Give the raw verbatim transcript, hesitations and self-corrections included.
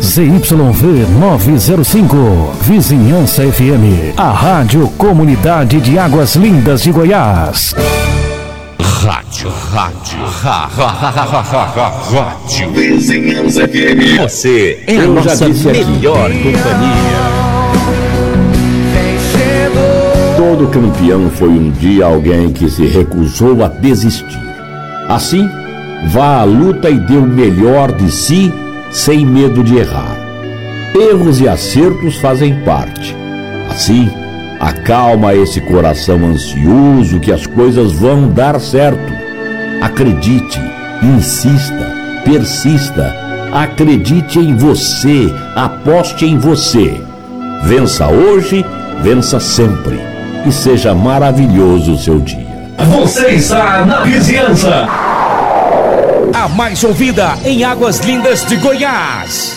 Z Y V novecentos e cinco, Vizinhança F M, a rádio comunidade de Águas Lindas de Goiás. Rádio, rádio, rádio, Vizinhança F M. Você é a Eu nossa melhor companhia. Todo campeão foi um dia alguém que se recusou a desistir. Assim, vá à luta e dê o melhor de si, sem medo de errar. Erros e acertos fazem parte. Assim, acalma esse coração ansioso que as coisas vão dar certo. Acredite, insista, persista. Acredite em você, aposte em você. Vença hoje, vença sempre. E seja maravilhoso o seu dia. Você está na Vizinhança, A mais ouvida em Águas Lindas de Goiás.